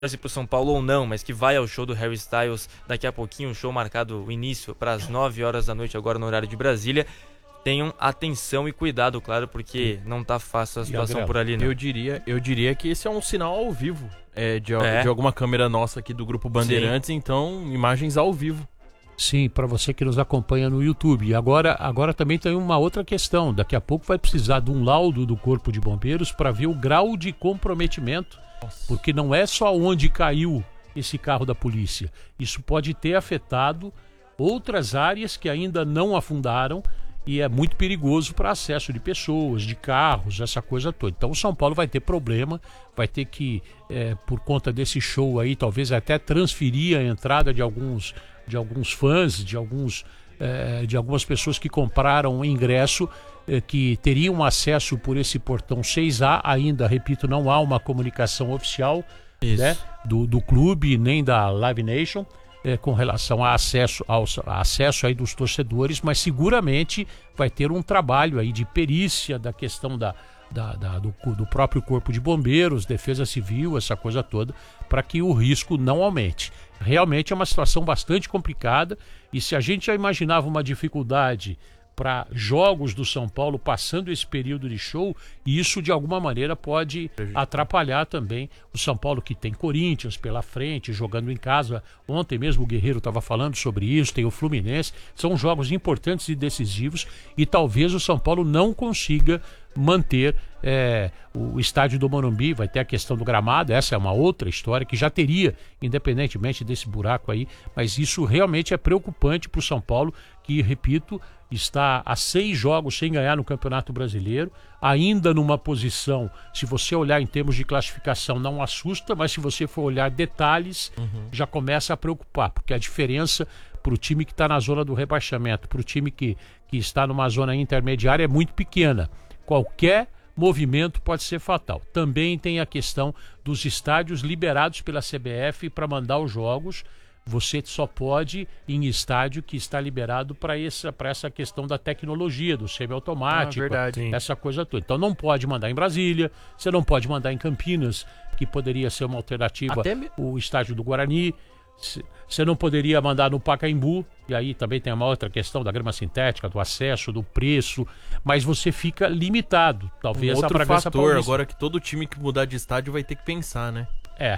torce pro São Paulo ou não, mas que vai ao show do Harry Styles daqui a pouquinho, um show marcado o início para as 9 horas da noite, agora no horário de Brasília. Tenham atenção e cuidado, claro, porque não tá fácil a situação por ali, não. Eu diria que esse é um sinal ao vivo de alguma câmera nossa aqui do Grupo Bandeirantes, sim. Então, imagens ao vivo. Sim, para você que nos acompanha no YouTube. E agora também tem uma outra questão. Daqui a pouco vai precisar de um laudo do Corpo de Bombeiros para ver o grau de comprometimento. Nossa. Porque não é só onde caiu esse carro da polícia. Isso pode ter afetado outras áreas que ainda não afundaram e é muito perigoso para acesso de pessoas, de carros, essa coisa toda. Então o São Paulo vai ter problema, vai ter que, por conta desse show aí, talvez até transferir a entrada de alguns fãs, de algumas pessoas que compraram ingresso, que teriam acesso por esse portão 6A. Ainda, repito, não há uma comunicação oficial, né, do clube nem da Live Nation com relação a acesso aí dos torcedores, mas seguramente vai ter um trabalho aí de perícia da questão do próprio Corpo de Bombeiros, Defesa Civil, essa coisa toda, para que o risco não aumente. Realmente é uma situação bastante complicada, e se a gente já imaginava uma dificuldade para jogos do São Paulo passando esse período de show, isso de alguma maneira pode atrapalhar também o São Paulo, que tem Corinthians pela frente, jogando em casa. Ontem mesmo o Guerreiro estava falando sobre isso, tem o Fluminense. São jogos importantes e decisivos, e talvez o São Paulo não consiga manter o estádio do Morumbi. Vai ter a questão do gramado, essa é uma outra história que já teria, independentemente desse buraco aí, mas isso realmente é preocupante para o São Paulo, que, repito, está a 6 jogos sem ganhar no Campeonato Brasileiro, ainda numa posição, se você olhar em termos de classificação, não assusta, mas se você for olhar detalhes, já começa a preocupar, porque a diferença para o time que está na zona do rebaixamento, para o time que está numa zona intermediária, é muito pequena. Qualquer movimento pode ser fatal. Também tem a questão dos estádios liberados pela CBF para mandar os jogos. Você só pode ir em estádio que está liberado para essa questão da tecnologia, do semiautomático, essa coisa toda. Então não pode mandar em Brasília, você não pode mandar em Campinas, que poderia ser uma alternativa, o estádio do Guarani. Você não poderia mandar no Pacaembu, e aí também tem uma outra questão da grama sintética, do acesso, do preço, mas você fica limitado. Talvez outro a Bragança fator, Paulista. agora que todo time que mudar de estádio vai ter que pensar, né?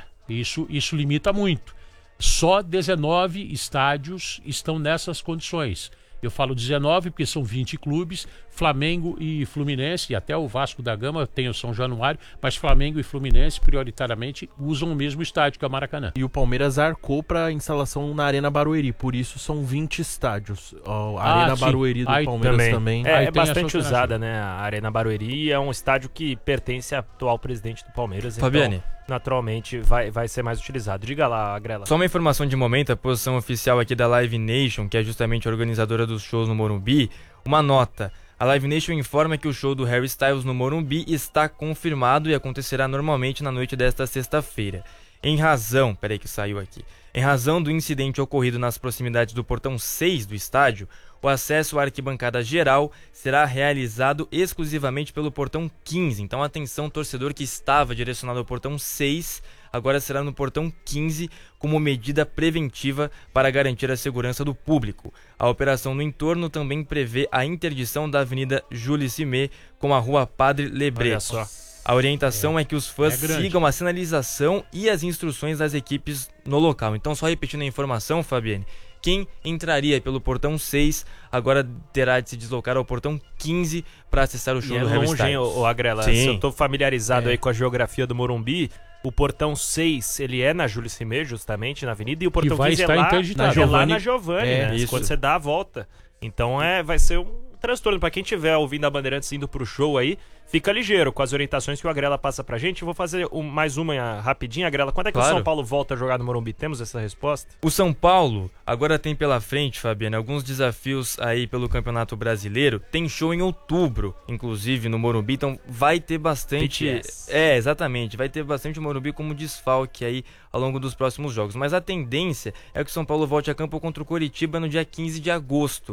Isso limita muito. Só 19 estádios estão nessas condições. Eu falo 19 porque são 20 clubes, Flamengo e Fluminense, e até o Vasco da Gama tem o São Januário, mas Flamengo e Fluminense prioritariamente usam o mesmo estádio que é o Maracanã. E o Palmeiras arcou para a instalação na Arena Barueri, por isso são 20 estádios. A Arena Barueri do Palmeiras também. É bastante usada, né? A Arena Barueri é um estádio que pertence ao atual presidente do Palmeiras. Fabiane. Então, naturalmente vai ser mais utilizado. Diga lá, Grela. Só uma informação de momento, a posição oficial aqui da Live Nation, que é justamente a organizadora dos shows no Morumbi, uma nota. A Live Nation informa que o show do Harry Styles no Morumbi está confirmado e acontecerá normalmente na noite desta sexta-feira. Em razão do incidente ocorrido nas proximidades do portão 6 do estádio, o acesso à arquibancada geral será realizado exclusivamente pelo portão 15. Então atenção, torcedor que estava direcionado ao portão 6, agora será no portão 15 como medida preventiva para garantir a segurança do público. A operação no entorno também prevê a interdição da Avenida Jules Cimé com a Rua Padre Lebré. Olha só. A orientação é que os fãs sigam a sinalização e as instruções das equipes no local. Então, só repetindo a informação, Fabiane, quem entraria pelo portão 6 agora terá de se deslocar ao portão 15 para acessar o show do Harry Styles. O Agrela, se eu estou familiarizado aí com a geografia do Morumbi, o portão 6, ele é na Júlio Cimé, justamente, na avenida, e o portão 15 é lá na Giovanni, né? Isso. Quando você dá a volta. Então vai ser um transtorno. Pra quem estiver ouvindo a Bandeirantes indo pro show aí, fica ligeiro com as orientações que o Agrela passa pra gente. Eu vou fazer mais uma rapidinha, Agrela. Quando é que o São Paulo volta a jogar no Morumbi? Temos essa resposta? O São Paulo agora tem pela frente, Fabiano, alguns desafios aí pelo Campeonato Brasileiro. Tem show em outubro, inclusive, no Morumbi, então vai ter bastante... BTS. Exatamente. Vai ter bastante o Morumbi como desfalque aí ao longo dos próximos jogos. Mas a tendência é que o São Paulo volte a campo contra o Coritiba no dia 15 de agosto.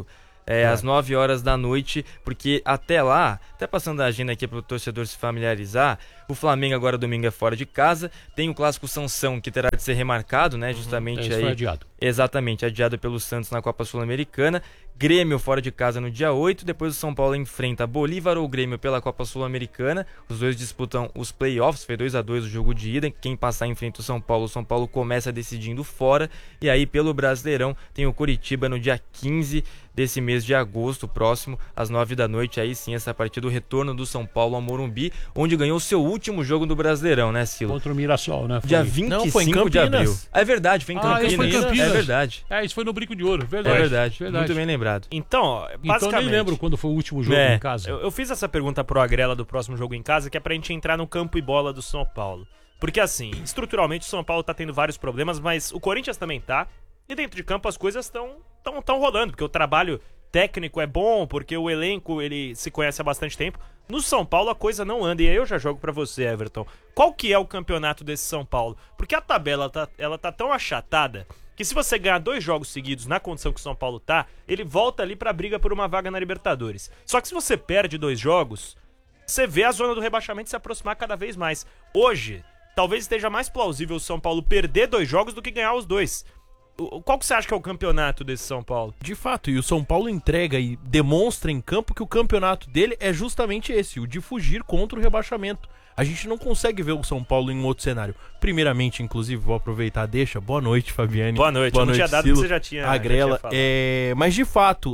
às 9 horas da noite, porque até lá, até passando a agenda aqui para o torcedor se familiarizar, o Flamengo agora domingo é fora de casa, tem o Clássico Sansão que terá de ser remarcado, né, justamente aí. Foi adiado. Exatamente, adiado pelo Santos na Copa Sul-Americana. Grêmio fora de casa no dia 8, depois o São Paulo enfrenta Bolívar ou Grêmio pela Copa Sul-Americana. Os dois disputam os playoffs, foi 2-2 o jogo de ida. Quem passar enfrenta o São Paulo começa decidindo fora. E aí pelo Brasileirão tem o Coritiba no dia 15 desse mês de agosto próximo, às 9 da noite, aí sim, essa partida, o retorno do São Paulo ao Morumbi, onde ganhou o seu último jogo do Brasileirão, né, Silo? Contra o Mirassol, né? Dia 25 de abril. É verdade, foi em Campinas. Foi em Campinas. É verdade. Isso foi no Brinco de Ouro, verdade. É verdade, muito bem lembrado. Então, basicamente... Então nem lembro quando foi o último jogo em casa. Eu fiz essa pergunta pro Agrela do próximo jogo em casa, que é pra gente entrar no campo e bola do São Paulo. Porque assim, estruturalmente o São Paulo tá tendo vários problemas, mas o Corinthians também tá. E dentro de campo as coisas estão rolando, porque o trabalho técnico é bom, porque o elenco ele se conhece há bastante tempo. No São Paulo a coisa não anda, e aí eu já jogo pra você, Everton. Qual que é o campeonato desse São Paulo? Porque a tabela ela tá tão achatada que se você ganhar 2 jogos seguidos na condição que o São Paulo tá, ele volta ali pra briga por uma vaga na Libertadores. Só que se você perde 2 jogos, você vê a zona do rebaixamento se aproximar cada vez mais. Hoje, talvez esteja mais plausível o São Paulo perder 2 jogos do que ganhar os 2. Qual que você acha que é o campeonato desse São Paulo? De fato, e o São Paulo entrega e demonstra em campo que o campeonato dele é justamente esse, o de fugir contra o rebaixamento. A gente não consegue ver o São Paulo em um outro cenário. Primeiramente, inclusive, vou aproveitar, boa noite, Fabiane. Boa noite, boa eu não tinha dado Silo, que você já tinha Agrela. Mas de fato,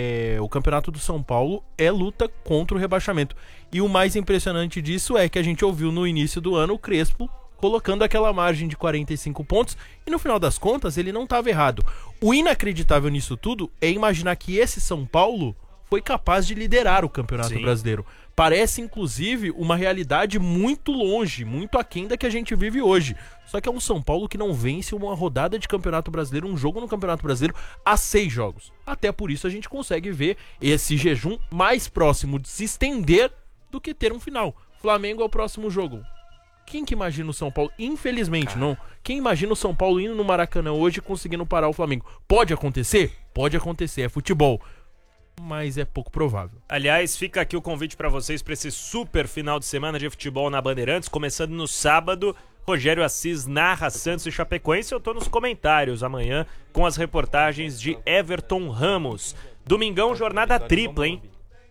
o campeonato do São Paulo é luta contra o rebaixamento. E o mais impressionante disso é que a gente ouviu no início do ano o Crespo colocando aquela margem de 45 pontos, e no final das contas ele não estava errado. O inacreditável nisso tudo é imaginar que esse São Paulo foi capaz de liderar o Campeonato Brasileiro. Parece, inclusive, uma realidade muito longe, muito aquém da que a gente vive hoje. Só que é um São Paulo que não vence uma rodada de Campeonato Brasileiro, um jogo no Campeonato Brasileiro, há 6 jogos. Até por isso a gente consegue ver esse jejum mais próximo de se estender do que ter um final. Flamengo é o próximo jogo. Quem que imagina o São Paulo? Infelizmente, não. Quem imagina o São Paulo indo no Maracanã hoje e conseguindo parar o Flamengo? Pode acontecer? Pode acontecer, é futebol. Mas é pouco provável. Aliás, fica aqui o convite pra vocês pra esse super final de semana de futebol na Bandeirantes, começando no sábado. Rogério Assis narra Santos e Chapecoense. Eu tô nos comentários amanhã com as reportagens de Everton Ramos. Domingão, jornada tripla, hein?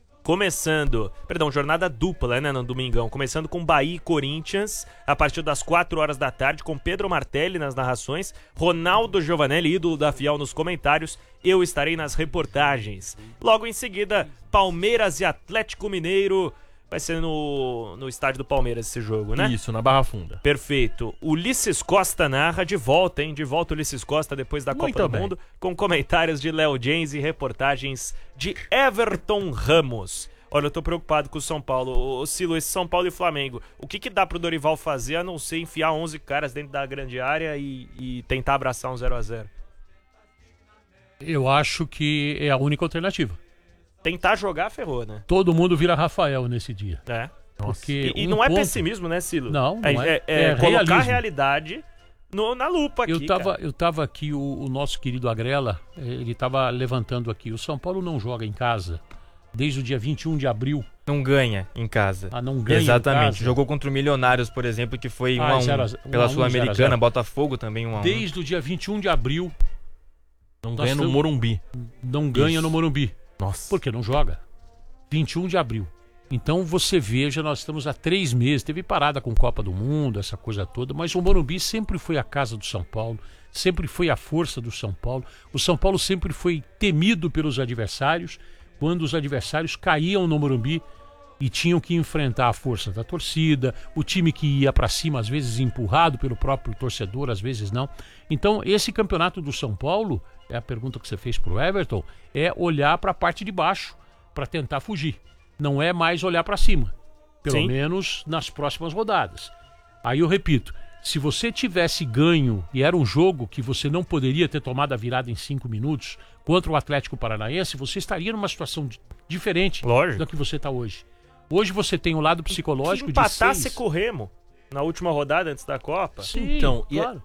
Jornada dupla, né, no domingão. Começando com Bahia e Corinthians, a partir das 4 horas da tarde, com Pedro Martelli nas narrações, Ronaldo Giovanelli, ídolo da Fiel, nos comentários. Eu estarei nas reportagens. Logo em seguida, Palmeiras e Atlético Mineiro. Vai ser no estádio do Palmeiras esse jogo, né? Isso, na Barra Funda. Perfeito. Ulisses Costa narra de volta, hein? De volta o Ulisses Costa depois da Copa do Mundo, com comentários de Léo James e reportagens de Everton Ramos. Olha, eu tô preocupado com o São Paulo. Ô, Silo, esse São Paulo e Flamengo, o que dá pro Dorival fazer a não ser enfiar 11 caras dentro da grande área e tentar abraçar um 0-0? Eu acho que é a única alternativa. Tentar jogar, ferrou, né? Todo mundo vira Rafael nesse dia. É. Porque e não é pessimismo, né, Silo? Não é. É colocar a realidade na lupa aqui, Eu tava aqui, o nosso querido Agrela, ele tava levantando aqui. O São Paulo não joga em casa desde o dia 21 de abril. Não ganha em casa. Não ganha. Exatamente. Em casa. Jogou contra o Milionários, por exemplo, que foi 1-1 pela Sul-Americana. Botafogo também 1-1. Desde o dia 21 de abril. Não ganha no Morumbi. Não ganha no Morumbi. Nossa. Porque não joga. 21 de abril. Então você veja, nós estamos há 3 meses. Teve parada com Copa do Mundo, essa coisa toda. Mas o Morumbi sempre foi a casa do São Paulo. Sempre foi a força do São Paulo. O São Paulo sempre foi temido pelos adversários. Quando os adversários caíam no Morumbi e tinham que enfrentar a força da torcida, o time que ia para cima, às vezes empurrado pelo próprio torcedor, às vezes não. Então, esse campeonato do São Paulo, é a pergunta que você fez para o Everton, é olhar para a parte de baixo para tentar fugir. Não é mais olhar para cima, pelo menos nas próximas rodadas. Aí eu repito, se você tivesse ganho e era um jogo que você não poderia ter tomado a virada em 5 minutos contra o Atlético Paranaense, você estaria numa situação diferente da que você está hoje. Hoje você tem um lado psicológico de 6. Se empatasse com o Remo na última rodada antes da Copa. Sim, então, claro.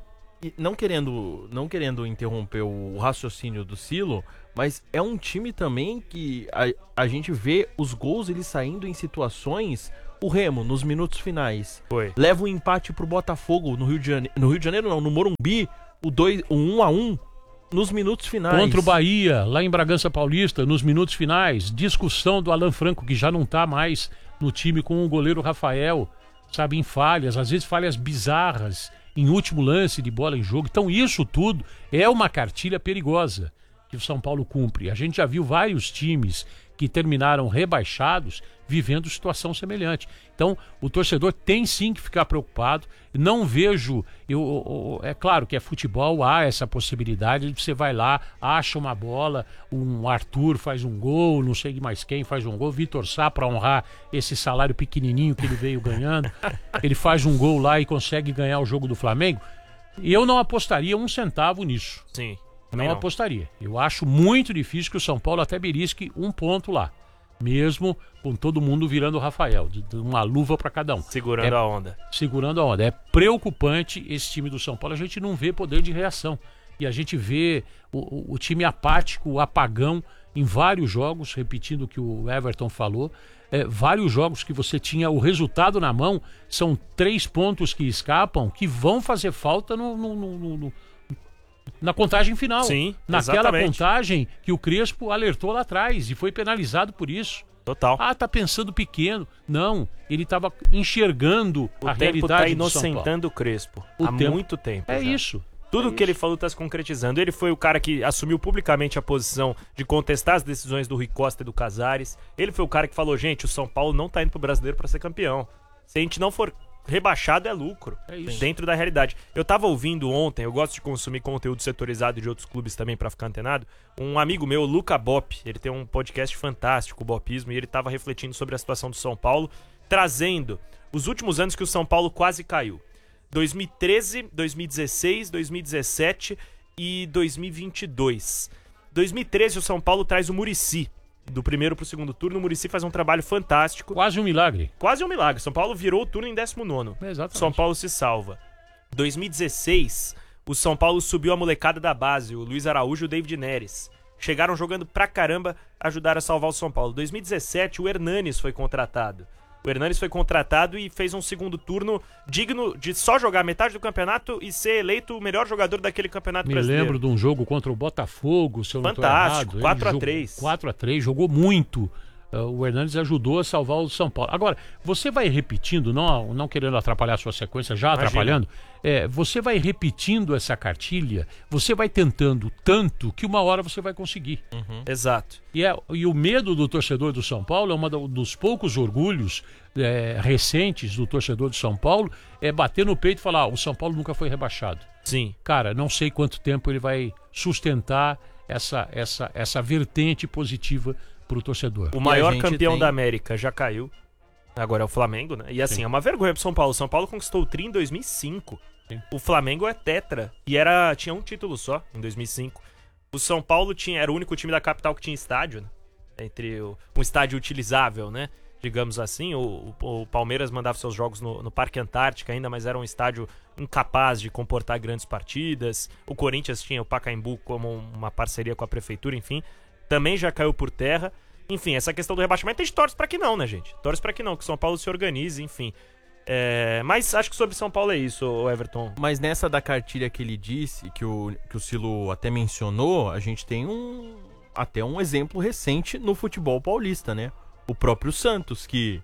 não querendo interromper o raciocínio do Silo, mas é um time também que a gente vê os gols eles saindo em situações. O Remo, nos minutos finais, leva um empate pro Botafogo no Rio de Janeiro não, no Morumbi, o 1-1 nos minutos finais. Contra o Bahia, lá em Bragança Paulista, nos minutos finais, discussão do Alan Franco, que já não tá mais no time, com o goleiro Rafael, sabe, em falhas, às vezes falhas bizarras, em último lance de bola em jogo. Então isso tudo é uma cartilha perigosa que o São Paulo cumpre. A gente já viu vários times que terminaram rebaixados vivendo situação semelhante. Então, o torcedor tem sim que ficar preocupado. Não vejo... é claro que é futebol, há essa possibilidade de você vai lá, acha uma bola, um Arthur faz um gol, não sei mais quem faz um gol, Vitor Sá, para honrar esse salário pequenininho que ele veio ganhando, ele faz um gol lá e consegue ganhar o jogo do Flamengo. E eu não apostaria um centavo nisso. Sim. Não apostaria. Eu acho muito difícil que o São Paulo até belisque um ponto lá. Mesmo com todo mundo virando o Rafael, de uma luva para cada um. Segurando a onda. Segurando a onda. É preocupante esse time do São Paulo. A gente não vê poder de reação. E a gente vê o time apático, o apagão em vários jogos, repetindo o que o Everton falou. Vários jogos que você tinha o resultado na mão, são 3 pontos que escapam, que vão fazer falta na contagem final. Sim, naquela exatamente. Contagem que o Crespo alertou lá atrás e foi penalizado por isso. Total. Tá pensando pequeno. Não, ele estava enxergando a realidade do São Paulo. O tempo tá inocentando o Crespo há muito tempo. É isso. Tudo que ele falou está se concretizando. Ele foi o cara que assumiu publicamente a posição de contestar as decisões do Rui Costa e do Casares. Ele foi o cara que falou, gente, o São Paulo não tá indo pro Brasileiro para ser campeão. Se a gente não for rebaixado, é lucro. É isso. Dentro da realidade. Eu tava ouvindo ontem, eu gosto de consumir conteúdo setorizado de outros clubes também para ficar antenado. Um amigo meu, Luca Bop, ele tem um podcast fantástico, o Bopismo, e ele tava refletindo sobre a situação do São Paulo, trazendo os últimos anos que o São Paulo quase caiu. 2013, 2016, 2017 e 2022. 2013 o São Paulo traz o Muricy. Do primeiro pro segundo turno, o Muricy faz um trabalho fantástico. Quase um milagre. Quase um milagre. São Paulo virou o turno em 19º. Exatamente. São Paulo se salva. 2016, o São Paulo subiu a molecada da base, o Luiz Araújo e o David Neres. Chegaram jogando pra caramba, ajudaram a salvar o São Paulo. 2017, o Hernanes foi contratado. O Hernanes foi contratado e fez um segundo turno digno de só jogar metade do campeonato e ser eleito o melhor jogador daquele campeonato brasileiro. Me lembro de um jogo contra o Botafogo, se eu não estou errado. Fantástico, 4-3. 4-3, jogou muito. O Hernanes ajudou a salvar o São Paulo. Agora, você vai repetindo, não querendo atrapalhar a sua sequência, já atrapalhando, você vai repetindo essa cartilha, você vai tentando tanto que uma hora você vai conseguir. Exato. E o medo do torcedor do São Paulo, é um dos poucos orgulhos recentes do torcedor do São Paulo, é bater no peito e falar, o São Paulo nunca foi rebaixado. Sim. Cara, não sei quanto tempo ele vai sustentar essa vertente positiva pro torcedor. O maior campeão da América já caiu. Agora é o Flamengo, né? E assim, é uma vergonha pro São Paulo. O São Paulo conquistou o tri em 2005. Sim. O Flamengo é tetra. E tinha um título só em 2005. O São Paulo era o único time da capital que tinha estádio, né? Um estádio utilizável, né? Digamos assim. O Palmeiras mandava seus jogos no Parque Antártica ainda, mas era um estádio incapaz de comportar grandes partidas. O Corinthians tinha o Pacaembu como uma parceria com a prefeitura, enfim. Também já caiu por terra. Enfim, essa questão do rebaixamento a gente torce pra que não, né, gente? Torce pra que não, que o São Paulo se organize, enfim. Mas acho que sobre São Paulo é isso, Everton. Mas nessa da cartilha que ele disse, que o Silo até mencionou, a gente tem até um exemplo recente no futebol paulista, né? O próprio Santos, que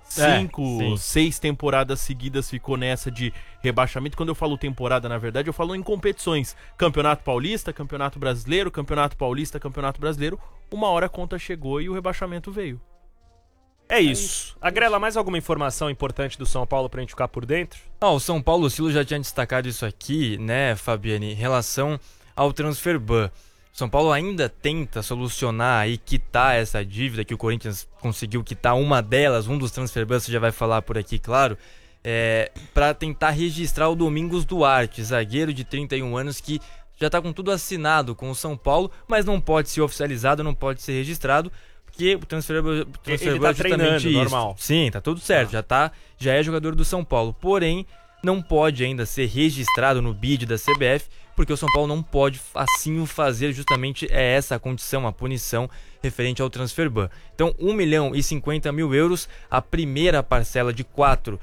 6 temporadas seguidas ficou nessa de rebaixamento. Quando eu falo temporada, na verdade, eu falo em competições. Campeonato Paulista, Campeonato Brasileiro, Campeonato Paulista, Campeonato Brasileiro. Uma hora a conta chegou e o rebaixamento veio. É isso. Agrela, mais alguma informação importante do São Paulo pra gente ficar por dentro? O São Paulo, o Silo já tinha destacado isso aqui, né, Fabiane, em relação ao transfer ban. São Paulo ainda tenta solucionar e quitar essa dívida que o Corinthians conseguiu quitar, uma delas, um dos transfer bans, você já vai falar por aqui, claro, para tentar registrar o Domingos Duarte, zagueiro de 31 anos que já está com tudo assinado com o São Paulo, mas não pode ser oficializado, não pode ser registrado, porque o transfer ban é justamente isso. Normal. Sim, tá tudo certo, já é jogador do São Paulo. Porém, não pode ainda ser registrado no BID da CBF, porque o São Paulo não pode assim o fazer, justamente é essa a condição, a punição referente ao transfer ban. Então, 1.050.000 euros, a primeira parcela de 4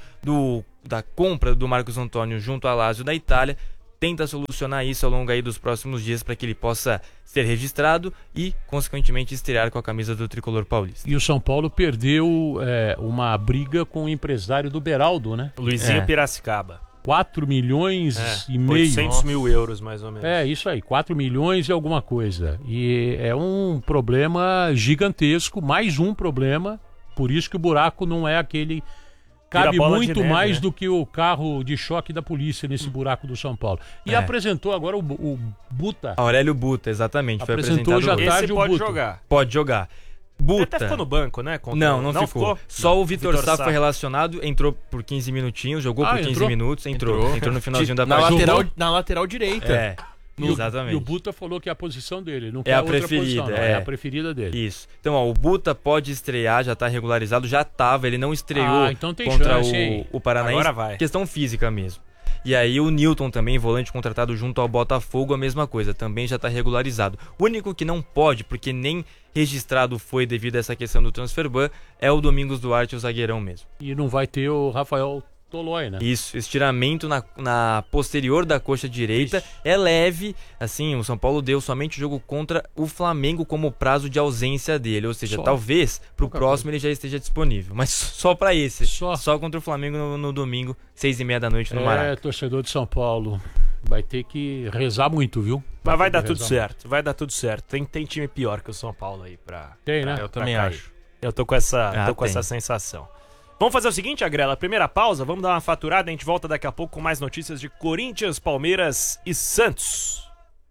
da compra do Marcos Antônio junto à Lazio da Itália, tenta solucionar isso ao longo aí dos próximos dias para que ele possa ser registrado e, consequentemente, estrear com a camisa do tricolor paulista. E o São Paulo perdeu uma briga com o empresário do Beraldo, né? Luizinho Piracicaba. 4 milhões e meio. 800 mil euros, mais ou menos. Isso aí, 4 milhões e alguma coisa. E é um problema gigantesco, mais um problema, por isso que o buraco não é aquele... Cabe muito neve, mais do que o carro de choque da polícia nesse buraco do São Paulo. E apresentou agora o Buta. Aurélio Buta, exatamente. Apresentou hoje à tarde o Buta. Jogar. Pode jogar. Buta. Ele até ficou no banco, né? Não ficou. Só o Vitor Sá foi relacionado, entrou por 15 minutinhos, jogou por 15 minutos, entrou no finalzinho da partida. Na lateral direita. Exatamente. E o Buta falou que é a posição dele, não é quer a outra preferida, posição, é a preferida dele. Isso. Então, o Buta pode estrear, já está regularizado, já estava, ele não estreou então tem contra chance, o Paranaense. Agora vai. Questão física mesmo. E aí o Newton também, volante contratado junto ao Botafogo, a mesma coisa, também já está regularizado. O único que não pode, porque nem registrado foi devido a essa questão do transfer ban, é o Domingos Duarte, o zagueirão mesmo. E não vai ter o Rafael Tolói, né? Isso, estiramento na posterior da coxa direita. É leve, assim, o São Paulo deu somente o jogo contra o Flamengo como prazo de ausência dele, ou seja, talvez pro próximo ele já esteja disponível, mas só pra esse, só contra o Flamengo no domingo, 6h30 da noite no Maracanã. Torcedor de São Paulo, vai ter que rezar muito, viu? Mas vai dar tudo certo, vai dar tudo certo. Tem time pior que o São Paulo aí né? Eu também acho. Eu tô com essa sensação. Vamos fazer o seguinte, Agrela, primeira pausa, vamos dar uma faturada, a gente volta daqui a pouco com mais notícias de Corinthians, Palmeiras e Santos.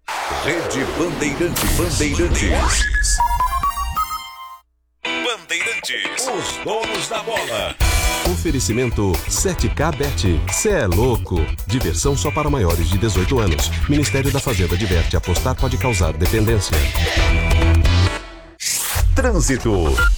Rede Bandeirantes. Bandeirantes, os donos da bola. Oferecimento 7K Bet. Cê é louco. Diversão só para maiores de 18 anos. Ministério da Fazenda adverte: apostar pode causar dependência. Trânsito.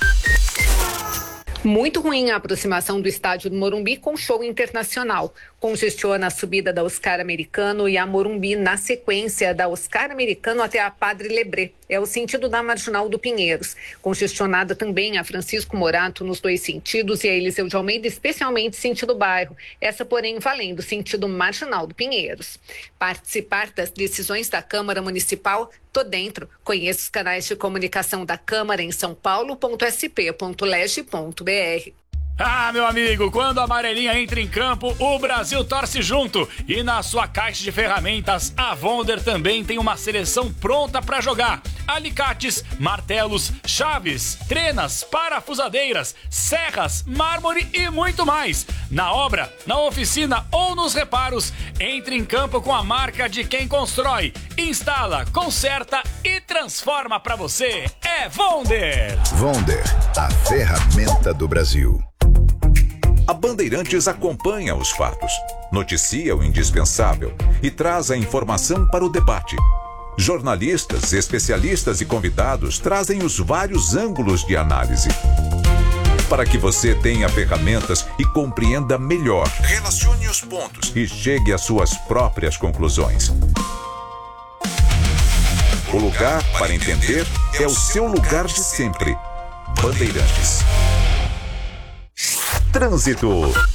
Muito ruim a aproximação do estádio do Morumbi com show internacional. Congestiona a subida da Oscar Americano e a Morumbi na sequência da Oscar Americano até a Padre Lebré. É o sentido da Marginal do Pinheiros. Congestionada também a Francisco Morato nos dois sentidos e a Eliseu de Almeida, especialmente sentido bairro. Essa, porém, valendo sentido Marginal do Pinheiros. Participar das decisões da Câmara Municipal? Tô dentro. Conheça os canais de comunicação da Câmara em sãopaulo.sp.leg.br. Ah, meu amigo, quando a amarelinha entra em campo, o Brasil torce junto. E na sua caixa de ferramentas, a Wonder também tem uma seleção pronta para jogar. Alicates, martelos, chaves, trenas, parafusadeiras, serras, mármore e muito mais. Na obra, na oficina ou nos reparos, entre em campo com a marca de quem constrói, instala, conserta e transforma para você. É Wonder! Wonder, a ferramenta do Brasil. A Bandeirantes acompanha os fatos, noticia o indispensável e traz a informação para o debate. Jornalistas, especialistas e convidados trazem os vários ângulos de análise, para que você tenha ferramentas e compreenda melhor, relacione os pontos e chegue às suas próprias conclusões. O lugar para entender é o seu lugar de sempre. Bandeirantes. Trânsito.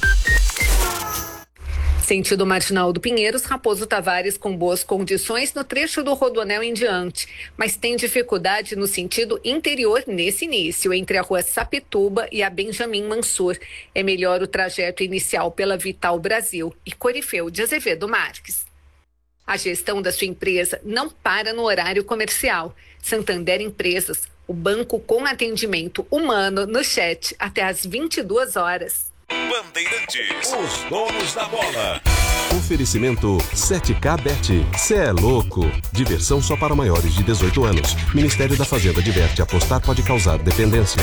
Sentido Marginal do Pinheiros, Raposo Tavares com boas condições no trecho do Rodoanel em diante, mas tem dificuldade no sentido interior nesse início, entre a rua Sapituba e a Benjamin Mansur. É melhor o trajeto inicial pela Vital Brasil e Corifeu de Azevedo Marques. A gestão da sua empresa não para no horário comercial. Santander Empresas, o banco com atendimento humano no chat até às 22 horas. Bandeirantes, os donos da bola. Oferecimento 7K Bet. Cê é louco. Diversão só para maiores de 18 anos. Ministério da Fazenda adverte: apostar pode causar dependência.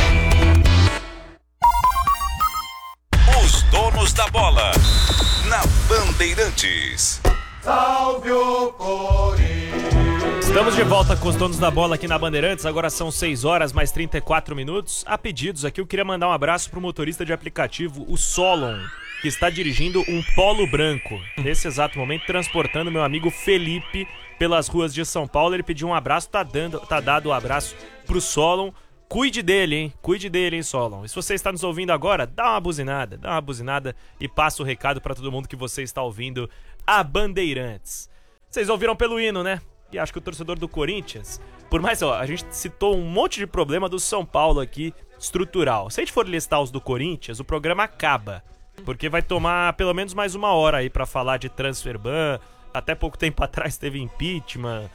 Os donos da bola. Na Bandeirantes. Salve o Corinthians! Estamos de volta com os donos da bola aqui na Bandeirantes. Agora são 6 horas mais 34 minutos. Há pedidos aqui, eu queria mandar um abraço pro motorista de aplicativo, o Solon. que está dirigindo um Polo branco, nesse exato momento, transportando meu amigo Felipe pelas ruas de São Paulo. Ele pediu um abraço, tá dado o abraço pro Solon. Cuide dele, hein, Solon. E se você está nos ouvindo agora, dá uma buzinada e passa o recado para todo mundo que você está ouvindo a Bandeirantes. Vocês ouviram pelo hino, né? E acho que o torcedor do Corinthians, por mais, a gente citou um monte de problema do São Paulo aqui, estrutural. Se a gente for listar os do Corinthians, o programa acaba, porque vai tomar pelo menos mais uma hora aí pra falar de transfer ban. Até pouco tempo atrás teve impeachment,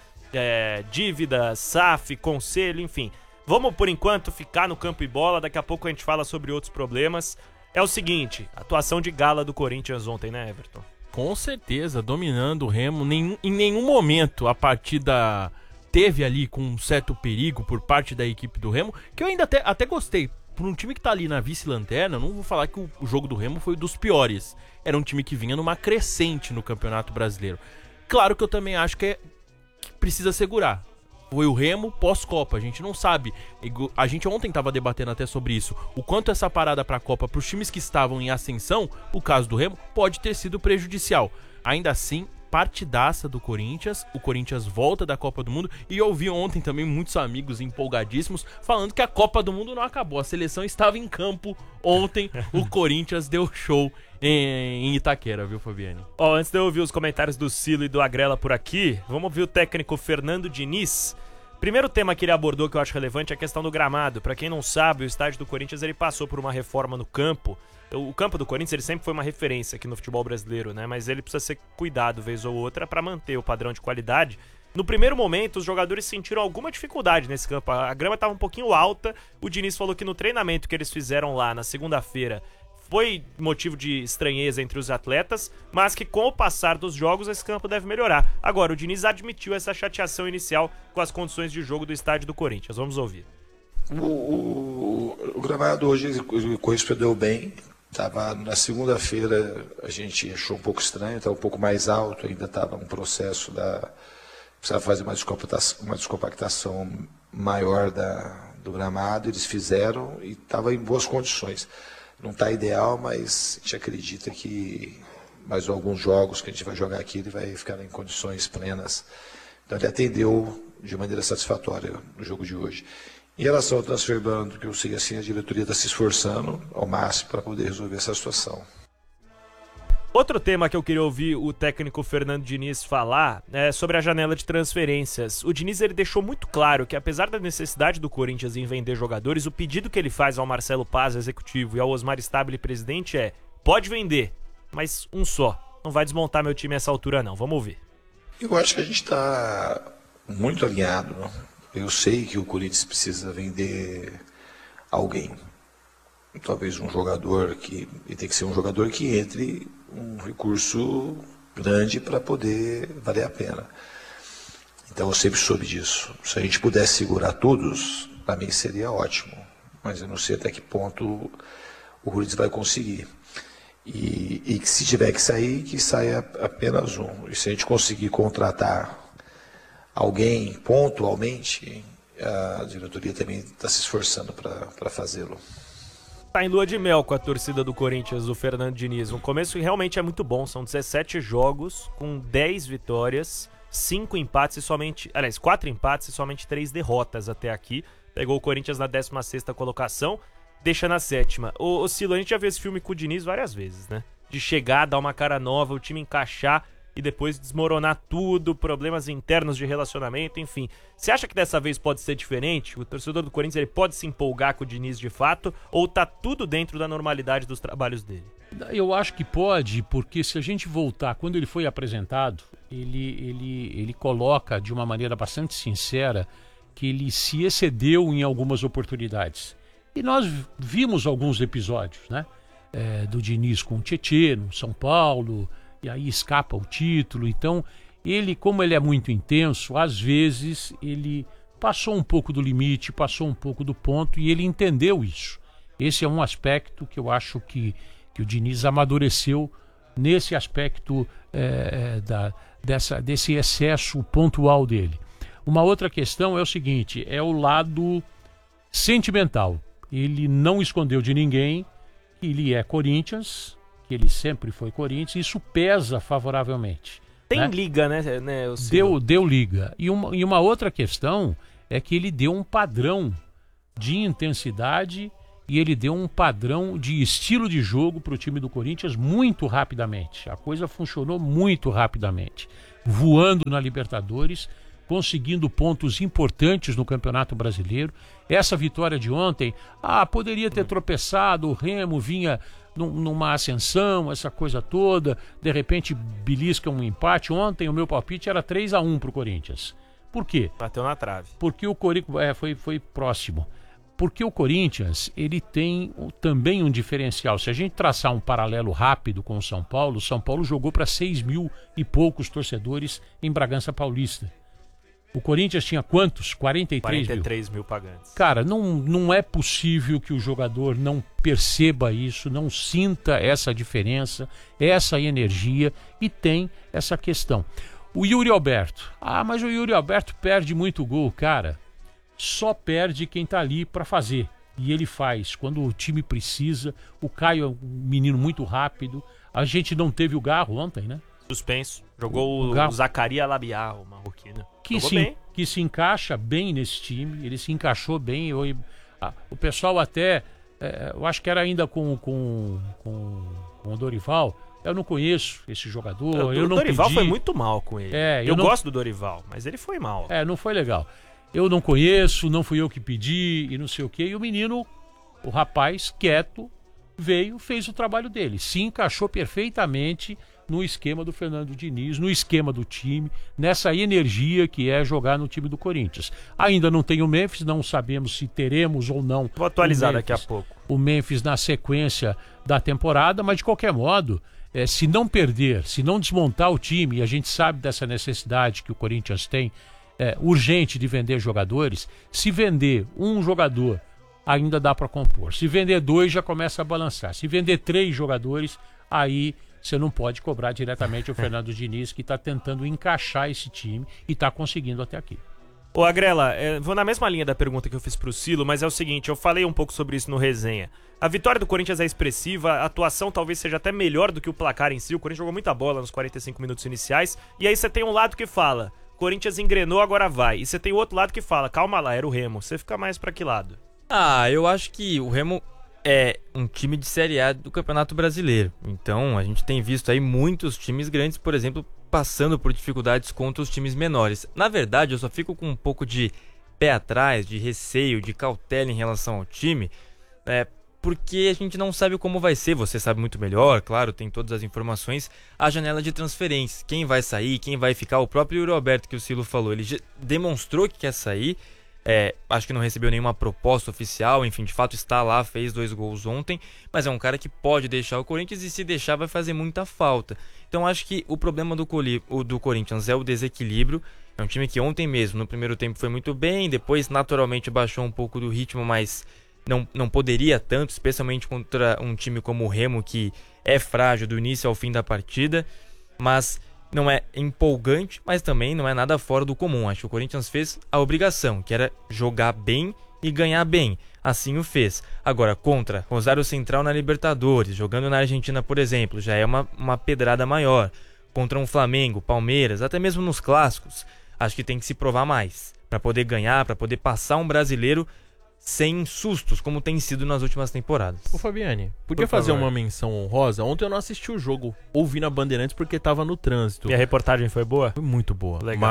dívida, SAF, conselho, enfim. Vamos, por enquanto, ficar no campo e bola. Daqui a pouco a gente fala sobre outros problemas. É o seguinte, atuação de gala do Corinthians ontem, né, Everton? Com certeza, dominando o Remo. Em nenhum momento a partida teve ali com um certo perigo por parte da equipe do Remo, que eu ainda até gostei. Por um time que tá ali na vice-lanterna, não vou falar que o jogo do Remo foi dos piores. Era um time que vinha numa crescente no Campeonato Brasileiro. Claro que eu também acho que precisa segurar. Foi o Remo pós-Copa, a gente não sabe. A gente ontem estava debatendo até sobre isso. O quanto essa parada para a Copa, para os times que estavam em ascensão, o caso do Remo, pode ter sido prejudicial. Ainda assim, partidaça do Corinthians. O Corinthians volta da Copa do Mundo. E eu ouvi ontem também muitos amigos empolgadíssimos falando que a Copa do Mundo não acabou. A seleção estava em campo ontem. O Corinthians deu show em Itaquera, viu, Fabiane? Antes de eu ouvir os comentários do Silo e do Agrela por aqui, vamos ouvir o técnico Fernando Diniz. Primeiro tema que ele abordou que eu acho relevante é a questão do gramado. Pra quem não sabe, o estádio do Corinthians ele passou por uma reforma no campo. O campo do Corinthians ele sempre foi uma referência aqui no futebol brasileiro, né? Mas ele precisa ser cuidado vez ou outra pra manter o padrão de qualidade. No primeiro momento, os jogadores sentiram alguma dificuldade nesse campo. A grama estava um pouquinho alta. O Diniz falou que no treinamento que eles fizeram lá na segunda-feira foi motivo de estranheza entre os atletas, mas que com o passar dos jogos esse campo deve melhorar. Agora, o Diniz admitiu essa chateação inicial com as condições de jogo do estádio do Corinthians. Vamos ouvir. O gramado hoje correspondeu bem. Tava na segunda-feira, a gente achou um pouco estranho, estava um pouco mais alto, ainda estava um processo precisava fazer uma descompactação maior do gramado. Eles fizeram e estava em boas condições. Não está ideal, mas a gente acredita que mais alguns jogos que a gente vai jogar aqui, ele vai ficar em condições plenas. Então ele atendeu de maneira satisfatória no jogo de hoje. Em relação ao transfer ban, que eu sei assim, a diretoria está se esforçando ao máximo para poder resolver essa situação. Outro tema que eu queria ouvir o técnico Fernando Diniz falar é sobre a janela de transferências. O Diniz ele deixou muito claro que apesar da necessidade do Corinthians em vender jogadores, o pedido que ele faz ao Marcelo Paz, executivo, e ao Osmar Stabile, presidente, pode vender, mas um só. Não vai desmontar meu time a essa altura não. Vamos ouvir. Eu acho que a gente está muito alinhado, não? Eu sei que o Corinthians precisa vender alguém. Talvez um jogador que... E tem que ser um jogador que entre um recurso grande para poder valer a pena. Então eu sempre soube disso. Se a gente pudesse segurar todos, para mim seria ótimo. Mas eu não sei até que ponto o Corinthians vai conseguir. E se tiver que saia apenas um. E se a gente conseguir contratar alguém pontualmente, a diretoria também está se esforçando para fazê-lo. Tá em lua de mel com a torcida do Corinthians, o Fernando Diniz. Um começo que realmente é muito bom. São 17 jogos com 10 vitórias, 5 empates e somente... Aliás, 4 empates e somente 3 derrotas até aqui. Pegou o Corinthians na 16ª colocação, deixa na 7ª. Ô Silo, a gente já viu esse filme com o Diniz várias vezes, né? De chegar, dar uma cara nova, o time encaixar e depois desmoronar tudo, problemas internos de relacionamento, enfim. Você acha que dessa vez pode ser diferente? O torcedor do Corinthians ele pode se empolgar com o Diniz de fato, ou tá tudo dentro da normalidade dos trabalhos dele? Eu acho que pode, porque se a gente voltar, quando ele foi apresentado, ele coloca de uma maneira bastante sincera que ele se excedeu em algumas oportunidades. E nós vimos alguns episódios, né? Do Diniz com o Tietê, no São Paulo... E aí escapa o título. Então, ele, como ele é muito intenso, às vezes ele passou um pouco do limite, passou um pouco do ponto e ele entendeu isso. Esse é um aspecto que eu acho que o Diniz amadureceu nesse aspecto desse excesso pontual dele. Uma outra questão é o seguinte, é o lado sentimental. Ele não escondeu de ninguém que ele é Corinthians, que que ele sempre foi Corinthians, isso pesa favoravelmente. Tem né? liga, né? Deu liga. E uma outra questão é que ele deu um padrão de intensidade e ele deu um padrão de estilo de jogo para o time do Corinthians muito rapidamente. A coisa funcionou muito rapidamente. Voando na Libertadores, conseguindo pontos importantes no Campeonato Brasileiro. Essa vitória de ontem, poderia ter tropeçado, o Remo vinha numa ascensão, essa coisa toda, de repente belisca um empate. Ontem o meu palpite era 3-1 pro Corinthians. Por quê? Bateu na trave. Porque o Corinthians foi próximo. Porque o Corinthians, ele tem também um diferencial. Se a gente traçar um paralelo rápido com o São Paulo jogou para 6 mil e poucos torcedores em Bragança Paulista. O Corinthians tinha quantos? 43 mil pagantes. Cara, não é possível que o jogador não perceba isso, não sinta essa diferença, essa energia, e tem essa questão. O Yuri Alberto. Mas o Yuri Alberto perde muito gol, cara. Só perde quem tá ali para fazer. E ele faz. Quando o time precisa, o Caio é um menino muito rápido. A gente não teve o Garro ontem, né? Suspenso. Jogou o Zacaria Labiar, o marroquino. Que se encaixa bem nesse time. Ele se encaixou bem. O pessoal até... eu acho que era ainda com o Dorival. Eu não conheço esse jogador. O Dorival foi muito mal com ele. Eu gosto do Dorival, mas ele foi mal. Não foi legal. Eu não conheço, não fui eu que pedi e não sei o quê. E o menino, o rapaz, quieto, veio, fez o trabalho dele. Se encaixou perfeitamente no esquema do Fernando Diniz, no esquema do time, nessa energia que é jogar no time do Corinthians. Ainda não tem o Memphis, não sabemos se teremos ou não. Vou atualizar daqui a pouco. O Memphis na sequência da temporada, mas de qualquer modo, se não perder, se não desmontar o time, e a gente sabe dessa necessidade que o Corinthians tem, urgente de vender jogadores. Se vender um jogador, ainda dá para compor. Se vender 2, já começa a balançar. Se vender 3 jogadores, aí você não pode cobrar diretamente o Fernando Diniz, que está tentando encaixar esse time e está conseguindo até aqui. Ô Agrela, vou na mesma linha da pergunta que eu fiz pro Silo, mas é o seguinte, eu falei um pouco sobre isso no resenha. A vitória do Corinthians é expressiva, a atuação talvez seja até melhor do que o placar em si. O Corinthians jogou muita bola nos 45 minutos iniciais, e aí você tem um lado que fala: Corinthians engrenou, agora vai. E você tem o outro lado que fala: calma lá, era o Remo. Você fica mais pra que lado? Eu acho que o Remo é um time de Série A do Campeonato Brasileiro. Então, a gente tem visto aí muitos times grandes, por exemplo, passando por dificuldades contra os times menores. Na verdade, eu só fico com um pouco de pé atrás, de receio, de cautela em relação ao time, porque a gente não sabe como vai ser. Você sabe muito melhor, claro, tem todas as informações. A janela de transferências, quem vai sair, quem vai ficar. O próprio Yuri Alberto, que o Silo falou, ele demonstrou que quer sair. Acho que não recebeu nenhuma proposta oficial, enfim, de fato está lá, fez 2 gols ontem, mas é um cara que pode deixar o Corinthians, e se deixar vai fazer muita falta. Então acho que o problema do Corinthians é o desequilíbrio. É um time que ontem mesmo, no primeiro tempo, foi muito bem, depois naturalmente baixou um pouco do ritmo, mas não poderia tanto, especialmente contra um time como o Remo, que é frágil do início ao fim da partida. Mas não é empolgante, mas também não é nada fora do comum. Acho que o Corinthians fez a obrigação, que era jogar bem e ganhar bem. Assim o fez. Agora, contra Rosário Central na Libertadores, jogando na Argentina, por exemplo, já é uma pedrada maior. Contra um Flamengo, Palmeiras, até mesmo nos clássicos, acho que tem que se provar mais, para poder ganhar, para poder passar um brasileiro sem sustos, como tem sido nas últimas temporadas. Ô Fabiane, podia fazer uma menção honrosa? Ontem eu não assisti o jogo, ouvi na Bandeirantes porque tava no trânsito. E a reportagem foi boa? Foi muito boa. Legal.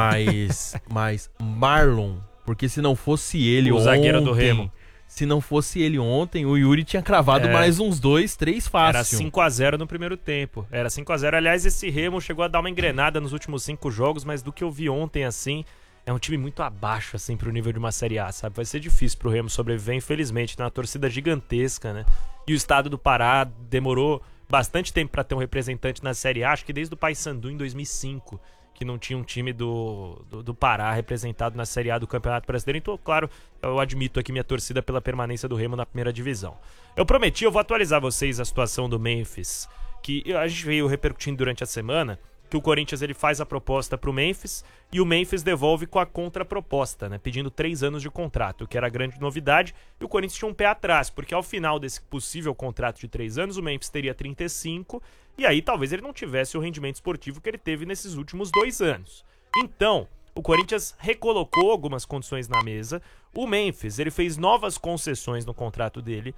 Mas Marlon, porque se não fosse ele ontem... zagueiro do Remo. Se não fosse ele ontem, o Yuri tinha cravado mais uns 2, 3 fácil. Era 5-0 no primeiro tempo. Era 5-0. Aliás, esse Remo chegou a dar uma engrenada nos últimos 5 jogos, mas do que eu vi ontem, assim... É um time muito abaixo, assim, pro nível de uma Série A, sabe? Vai ser difícil pro Remo sobreviver, infelizmente. Tem uma torcida gigantesca, né? E o estado do Pará demorou bastante tempo pra ter um representante na Série A. Acho que desde o Paysandu em 2005, que não tinha um time do Pará representado na Série A do Campeonato Brasileiro. Então, claro, eu admito aqui minha torcida pela permanência do Remo na primeira divisão. Eu prometi, eu vou atualizar vocês a situação do Memphis, que a gente veio repercutindo durante a semana. que o Corinthians ele faz a proposta pro Memphis e o Memphis devolve com a contraproposta, né? Pedindo 3 anos de contrato, o que era a grande novidade. E o Corinthians tinha um pé atrás, porque ao final desse possível contrato de 3 anos, o Memphis teria 35 e aí talvez ele não tivesse o rendimento esportivo que ele teve nesses últimos 2 anos. Então, o Corinthians recolocou algumas condições na mesa. O Memphis, ele fez novas concessões no contrato dele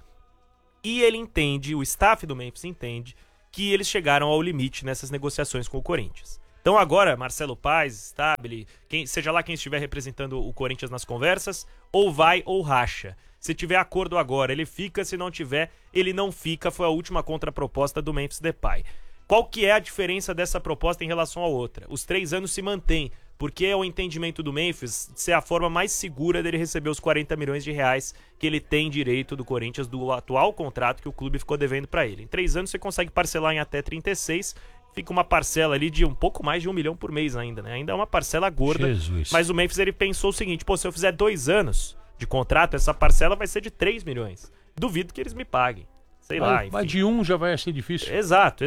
e ele entende, o staff do Memphis entende, que eles chegaram ao limite nessas negociações com o Corinthians. Então agora, Marcelo Paes, Stabile, seja lá quem estiver representando o Corinthians nas conversas, ou vai ou racha. Se tiver acordo agora, ele fica, se não tiver, ele não fica. Foi a última contraproposta do Memphis Depay. Qual que é a diferença dessa proposta em relação à outra? Os 3 anos se mantêm, porque é o entendimento do Memphis de ser a forma mais segura dele receber os 40 milhões de reais que ele tem direito do Corinthians do atual contrato que o clube ficou devendo para ele. Em 3 anos você consegue parcelar em até 36, fica uma parcela ali de um pouco mais de 1 milhão por mês ainda, né? Ainda é uma parcela gorda, Jesus. Mas o Memphis ele pensou o seguinte, pô, se eu fizer 2 anos de contrato, essa parcela vai ser de 3 milhões. Duvido que eles me paguem. Sei lá, enfim. Mas de 1 já vai ser difícil. Exato.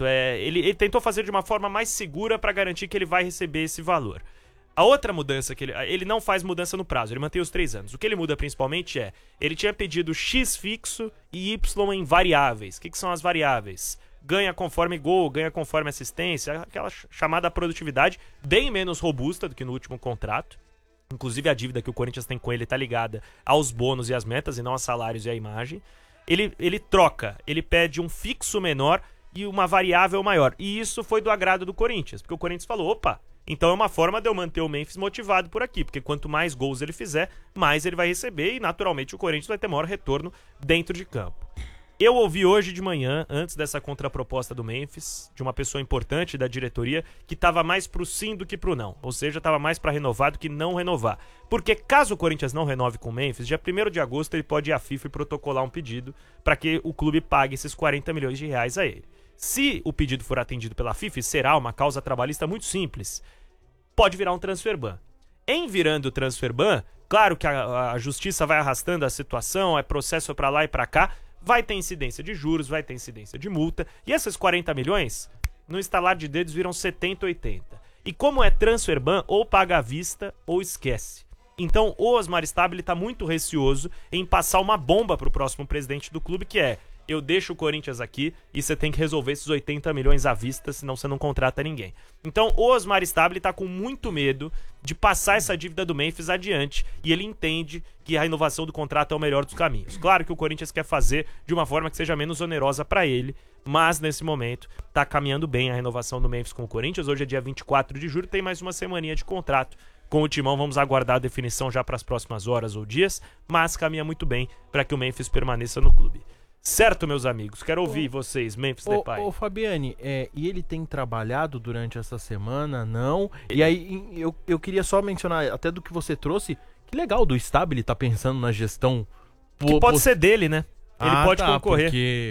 Ele tentou fazer de uma forma mais segura para garantir que ele vai receber esse valor. A outra mudança que ele não faz mudança no prazo, ele mantém os 3 anos. O que ele muda principalmente ele tinha pedido X fixo e Y em variáveis. O que são as variáveis? Ganha conforme gol, ganha conforme assistência, aquela chamada produtividade bem menos robusta do que no último contrato. Inclusive a dívida que o Corinthians tem com ele está ligada aos bônus e às metas e não a salários e a imagem. Ele troca, ele pede um fixo menor e uma variável maior. E isso foi do agrado do Corinthians, porque o Corinthians falou, opa, então é uma forma de eu manter o Memphis motivado por aqui, porque quanto mais gols ele fizer, mais ele vai receber e naturalmente o Corinthians vai ter maior retorno dentro de campo. Eu ouvi hoje de manhã, antes dessa contraproposta do Memphis, de uma pessoa importante da diretoria, que estava mais pro sim do que pro não. Ou seja, estava mais para renovar do que não renovar. Porque caso o Corinthians não renove com o Memphis, dia 1º de agosto ele pode ir à FIFA e protocolar um pedido para que o clube pague esses 40 milhões de reais a ele. Se o pedido for atendido pela FIFA, será uma causa trabalhista muito simples. Pode virar um transfer ban. Em virando o transfer ban, claro que a justiça vai arrastando a situação, é processo para lá e para cá, vai ter incidência de juros, vai ter incidência de multa, e esses 40 milhões, no estalar de dedos, viram 70, 80. E como é transfer ban, ou paga à vista ou esquece. Então o Osmar Stabile está muito receoso em passar uma bomba para o próximo presidente do clube, que é, eu deixo o Corinthians aqui e você tem que resolver esses 80 milhões à vista, senão você não contrata ninguém. Então o Osmar Stabile está com muito medo de passar essa dívida do Memphis adiante e ele entende que a renovação do contrato é o melhor dos caminhos. Claro que o Corinthians quer fazer de uma forma que seja menos onerosa para ele, mas nesse momento está caminhando bem a renovação do Memphis com o Corinthians. Hoje é dia 24 de julho, tem mais uma semaninha de contrato com o Timão, vamos aguardar a definição já para as próximas horas ou dias, mas caminha muito bem para que o Memphis permaneça no clube. Certo, meus amigos? Quero ouvir vocês, Memphis Depay. Ô Fabiane, e ele tem trabalhado durante essa semana, não? E aí, eu queria só mencionar, até do que você trouxe, que legal do Stabile tá pensando na gestão... Que pode ser dele, né? Ele pode concorrer.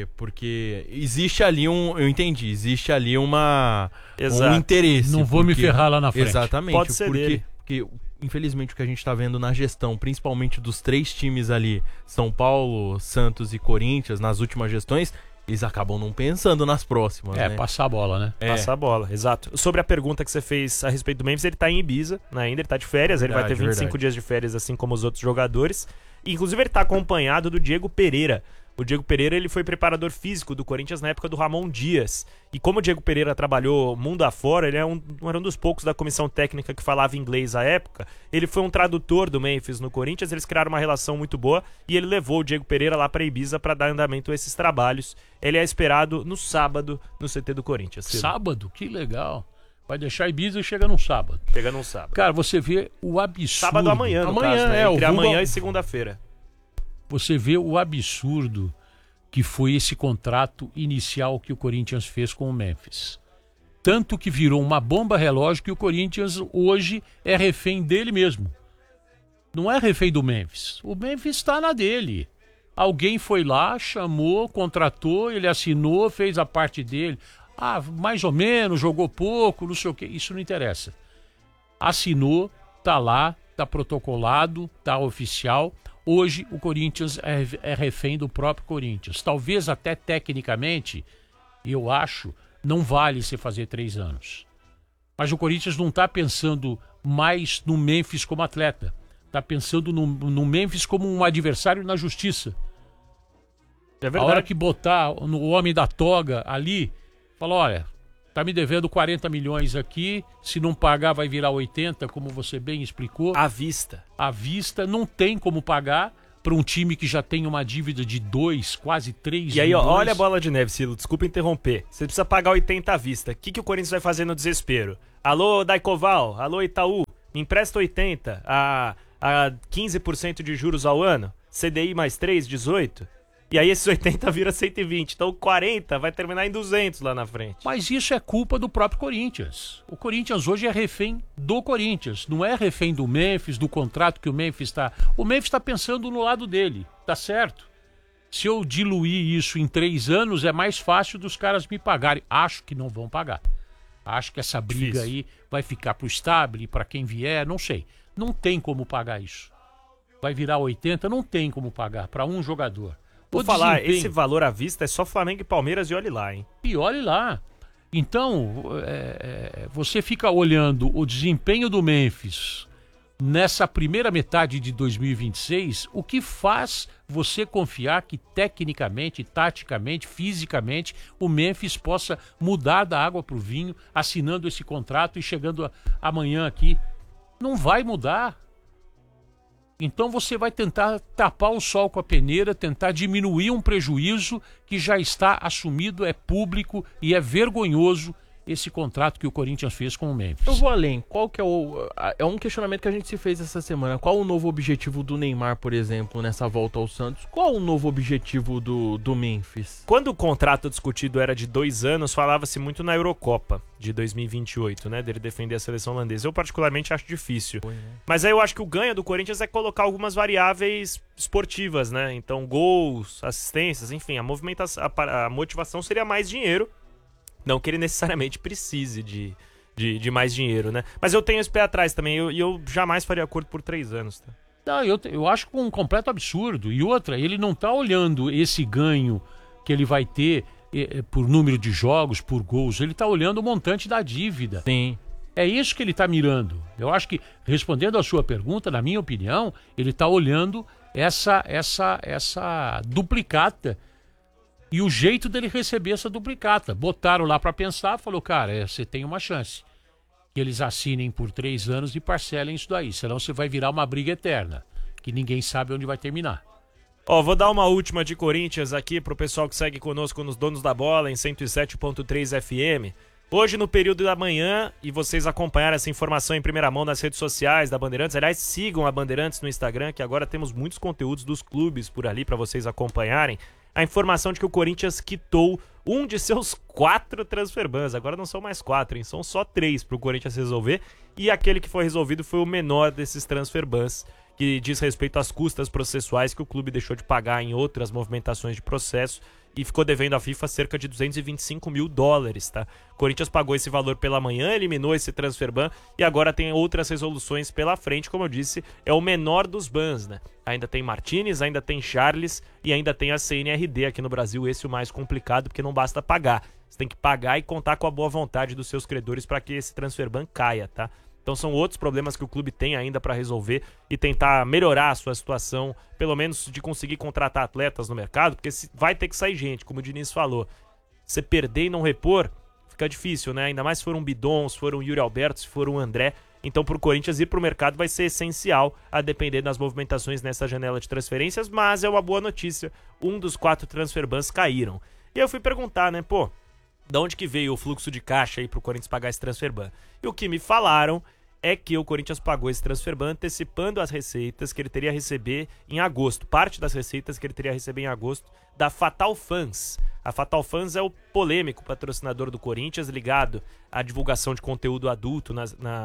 Porque existe ali eu entendi, existe ali um Exato. interesse. Não vou me ferrar lá na frente. Exatamente. Pode ser dele. Porque, infelizmente, o que a gente tá vendo na gestão, principalmente dos 3 times ali, São Paulo, Santos e Corinthians, nas últimas gestões, eles acabam não pensando nas próximas, né? Passar a bola, né? Passar a bola, exato. Sobre a pergunta que você fez a respeito do Memphis, ele tá em Ibiza, né? Ainda ele tá de férias, ele vai ter 25 dias de férias, assim como os outros jogadores. E, inclusive, ele tá acompanhado do Diego Pereira. O Diego Pereira ele foi preparador físico do Corinthians na época do Ramon Dias. E como o Diego Pereira trabalhou mundo afora, ele era um dos poucos da comissão técnica que falava inglês à época. Ele foi um tradutor do Memphis no Corinthians, eles criaram uma relação muito boa e ele levou o Diego Pereira lá para Ibiza para dar andamento a esses trabalhos. Ele é esperado no sábado no CT do Corinthians. Sábado? Que legal. Vai deixar Ibiza e chega no sábado. Chega no sábado. Cara, você vê o absurdo. Sábado amanhã, no caso, né? Entre amanhã e segunda-feira. Você vê o absurdo que foi esse contrato inicial que o Corinthians fez com o Memphis. Tanto que virou uma bomba relógio que o Corinthians hoje é refém dele mesmo. Não é refém do Memphis. O Memphis está na dele. Alguém foi lá, chamou, contratou, ele assinou, fez a parte dele. Mais ou menos, jogou pouco, não sei o quê. Isso não interessa. Assinou, tá lá, tá protocolado, tá oficial. Hoje o Corinthians é refém do próprio Corinthians. Talvez até tecnicamente, eu acho, não vale se fazer 3 anos. Mas o Corinthians não está pensando mais no Memphis como atleta. Está pensando no Memphis como um adversário na justiça. É verdade. A hora que botar no homem da toga ali, fala, olha, tá me devendo 40 milhões aqui, se não pagar vai virar 80, como você bem explicou. À vista. À vista, não tem como pagar para um time que já tem uma dívida de 2, quase 3 E aí, ó, milhões. olha a bola de neve, Silo, desculpa interromper. Você precisa pagar 80 à vista. O que o Corinthians vai fazer no desespero? Alô, Daicoval, alô, Itaú, me empresta 80 a 15% de juros ao ano, CDI mais 3, 18. E aí esses 80 vira 120, então 40 vai terminar em 200 lá na frente. Mas isso é culpa do próprio Corinthians. O Corinthians hoje é refém do Corinthians, não é refém do Memphis, do contrato que o Memphis está... O Memphis está pensando no lado dele, tá certo? Se eu diluir isso em 3 anos, é mais fácil dos caras me pagarem. Acho que não vão pagar. Acho que essa briga aí vai ficar pro Stabile, para quem vier, não sei. Não tem como pagar isso. Vai virar 80, não tem como pagar para um jogador. Vou falar, esse valor à vista é só Flamengo e Palmeiras e olhe lá, hein? E olhe lá. Então, você fica olhando o desempenho do Memphis nessa primeira metade de 2026, o que faz você confiar que tecnicamente, taticamente, fisicamente, o Memphis possa mudar da água para o vinho, assinando esse contrato e chegando amanhã aqui. Não vai mudar. Então você vai tentar tapar o sol com a peneira, tentar diminuir um prejuízo que já está assumido, é público e é vergonhoso esse contrato que o Corinthians fez com o Memphis. Eu vou além. Qual que é um questionamento que a gente se fez essa semana. Qual o novo objetivo do Neymar, por exemplo, nessa volta ao Santos? Qual o novo objetivo do Memphis? Quando o contrato discutido era de 2 anos, falava-se muito na Eurocopa de 2028, né? Dele defender a seleção holandesa. Eu particularmente acho difícil. Mas aí eu acho que o ganho do Corinthians é colocar algumas variáveis esportivas, né? Então gols, assistências, enfim, a motivação seria mais dinheiro. Não que ele necessariamente precise de mais dinheiro, né? Mas eu tenho esse pé atrás também, e eu jamais faria acordo por 3 anos, tá? Não, eu acho um completo absurdo. E outra, ele não tá olhando esse ganho que ele vai ter por número de jogos, por gols. Ele tá olhando o montante da dívida. Sim. É isso que ele tá mirando. Eu acho que, respondendo a sua pergunta, na minha opinião, ele tá olhando essa duplicata e o jeito dele receber essa duplicata. Botaram lá para pensar, falou, cara, você tem uma chance. Que eles assinem por 3 anos e parcelem isso daí. Senão você vai virar uma briga eterna, que ninguém sabe onde vai terminar. Ó, vou dar uma última de Corinthians aqui pro pessoal que segue conosco nos Donos da Bola, em 107.3 FM. Hoje, no período da manhã, e vocês acompanharam essa informação em primeira mão nas redes sociais da Bandeirantes. Aliás, sigam a Bandeirantes no Instagram, que agora temos muitos conteúdos dos clubes por ali para vocês acompanharem. A informação de que o Corinthians quitou um de seus 4 transferbans. Agora não são mais 4, hein? São só 3 para o Corinthians resolver. E aquele que foi resolvido foi o menor desses transferbans, que diz respeito às custas processuais que o clube deixou de pagar em outras movimentações de processo e ficou devendo à FIFA cerca de $225 mil, tá? O Corinthians pagou esse valor pela manhã, eliminou esse transferban e agora tem outras resoluções pela frente. Como eu disse, é o menor dos bans, né? Ainda tem Martínez, ainda tem Charles e ainda tem a CNRD aqui no Brasil. Esse é o mais complicado, porque não basta pagar. Você tem que pagar e contar com a boa vontade dos seus credores para que esse transferban caia, tá? Então são outros problemas que o clube tem ainda para resolver e tentar melhorar a sua situação, pelo menos de conseguir contratar atletas no mercado, porque vai ter que sair gente, como o Diniz falou. Você perder e não repor, fica difícil, né? Ainda mais se for um Bidon, se for um Yuri Alberto, se for um André. Então pro Corinthians ir pro mercado vai ser essencial, a depender das movimentações nessa janela de transferências, mas é uma boa notícia, um dos 4 transferbans caíram. E eu fui perguntar, né, pô, de onde que veio o fluxo de caixa aí pro Corinthians pagar esse transferban? E o que me falaram é que o Corinthians pagou esse transferban antecipando as receitas que ele teria a receber em agosto. Parte das receitas que ele teria a receber em agosto da Fatal Fans. A Fatal Fans é o polêmico patrocinador do Corinthians, ligado à divulgação de conteúdo adulto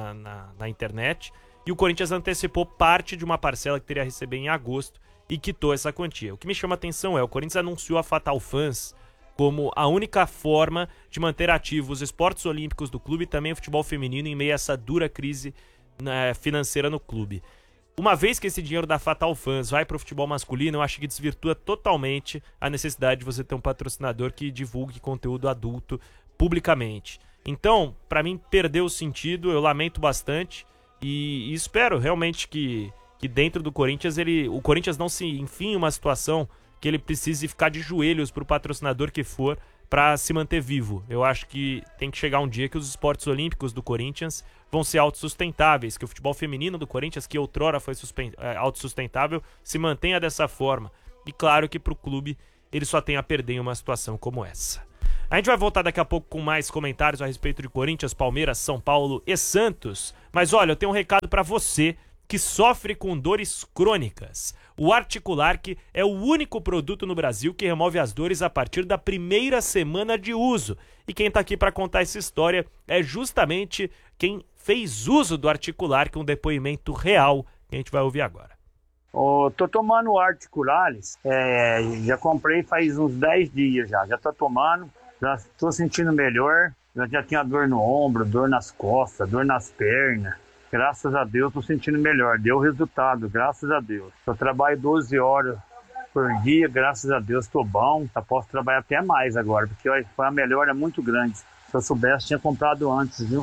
na internet. E o Corinthians antecipou parte de uma parcela que teria a receber em agosto e quitou essa quantia. O que me chama a atenção é o Corinthians anunciou a Fatal Fans como a única forma de manter ativos os esportes olímpicos do clube e também o futebol feminino em meio a essa dura crise financeira no clube. Uma vez que esse dinheiro da Fatal Fans vai para o futebol masculino, eu acho que desvirtua totalmente a necessidade de você ter um patrocinador que divulgue conteúdo adulto publicamente. Então, pra mim, perdeu o sentido, eu lamento bastante e espero realmente que dentro do Corinthians o Corinthians não se enfie em uma situação que ele precise ficar de joelhos pro patrocinador que for pra se manter vivo. Eu acho que tem que chegar um dia que os esportes olímpicos do Corinthians vão ser autossustentáveis, que o futebol feminino do Corinthians, que outrora foi autossustentável, se mantenha dessa forma. E claro que pro clube ele só tem a perder em uma situação como essa. A gente vai voltar daqui a pouco com mais comentários a respeito de Corinthians, Palmeiras, São Paulo e Santos. Mas olha, eu tenho um recado pra você que sofre com dores crônicas. O Articulark é o único produto no Brasil que remove as dores a partir da primeira semana de uso. E quem tá aqui para contar essa história é justamente quem fez uso do Articulark, um depoimento real que a gente vai ouvir agora. Tô tomando o Articulares, já comprei faz uns 10 dias já tô tomando, já tô sentindo melhor, já tinha dor no ombro, dor nas costas, dor nas pernas. Graças a Deus tô sentindo melhor, deu resultado, graças a Deus. Eu trabalho 12 horas por dia, graças a Deus tô bom, posso trabalhar até mais agora, porque foi uma melhora muito grande. Se eu soubesse, tinha comprado antes, viu?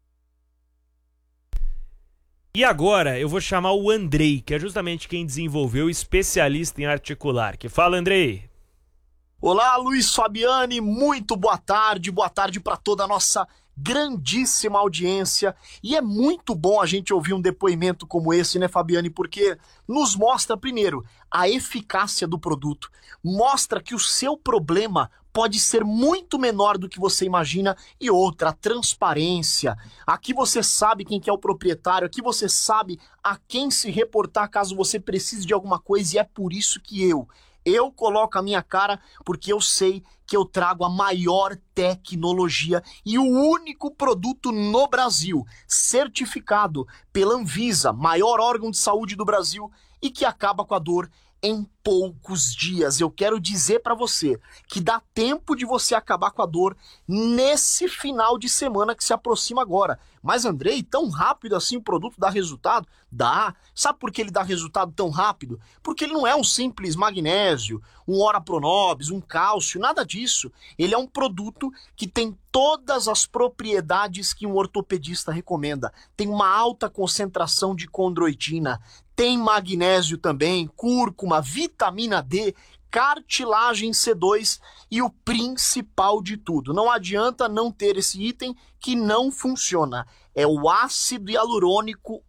E agora eu vou chamar o Andrei, que é justamente quem desenvolveu o especialista em Articulark. Fala, Andrei. Olá, Luiz Fabiani, muito boa tarde para toda a nossa grandíssima audiência, e é muito bom a gente ouvir um depoimento como esse, né, Fabiani, porque nos mostra, primeiro, a eficácia do produto, mostra que o seu problema pode ser muito menor do que você imagina, e outra, a transparência. Aqui você sabe quem que é o proprietário, aqui você sabe a quem se reportar caso você precise de alguma coisa, e é por isso que eu coloco a minha cara, porque eu sei que eu trago a maior tecnologia e o único produto no Brasil certificado pela Anvisa, maior órgão de saúde do Brasil, e que acaba com a dor em poucos dias. Eu quero dizer para você que dá tempo de você acabar com a dor nesse final de semana que se aproxima agora. Mas, Andrei, tão rápido assim o produto dá resultado? Dá. Sabe por que ele dá resultado tão rápido? Porque ele não é um simples magnésio, um orapronobis, um cálcio, nada disso. Ele é um produto que tem todas as propriedades que um ortopedista recomenda. Tem uma alta concentração de condroitina, tem magnésio também, cúrcuma, vitamina D, cartilagem C2 e o principal de tudo. Não adianta não ter esse item que não funciona. É o ácido hialurônico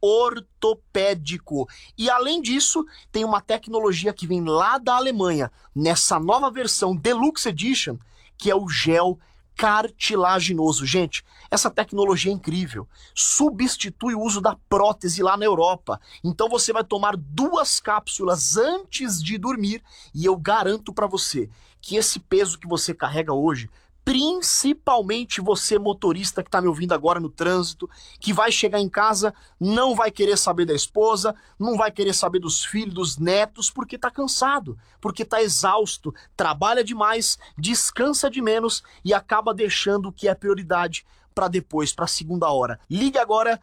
ortopédico. E além disso, tem uma tecnologia que vem lá da Alemanha, nessa nova versão Deluxe Edition, que é o gel cartilaginoso. Gente, essa tecnologia é incrível. Substitui o uso da prótese lá na Europa. Então você vai tomar 2 cápsulas antes de dormir e eu garanto para você que esse peso que você carrega hoje, principalmente você motorista que está me ouvindo agora no trânsito, que vai chegar em casa, não vai querer saber da esposa, não vai querer saber dos filhos, dos netos, porque está cansado, porque está exausto, trabalha demais, descansa de menos e acaba deixando o que é prioridade para depois, para a segunda hora. Ligue agora